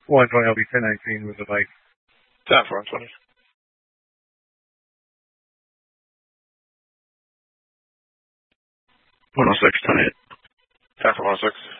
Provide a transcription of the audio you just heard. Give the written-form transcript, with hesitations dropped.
120, I'll be 1019 with the bike. 10 for 120. 106, 10 hit. 10 for 106.